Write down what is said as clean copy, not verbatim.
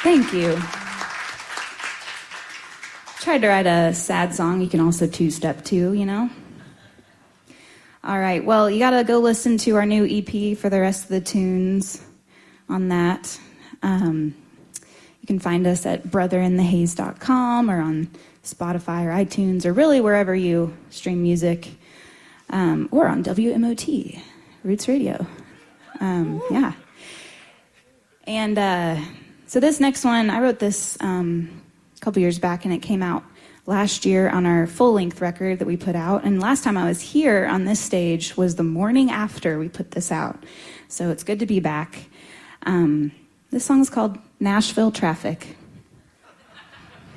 Thank you. Tried to write a sad song you can also two-step to, you know? All right, well, you got to go listen to our new EP for the rest of the tunes on that. You can find us at brotherinthehaze.com or on Spotify or iTunes or really wherever you stream music, or on WMOT, Roots Radio. Yeah. And so this next one, I wrote this a couple years back, and it came out last year on our full-length record that we put out. And last time I was here on this stage was the morning after we put this out. So it's good to be back. This song is called Nashville Traffic.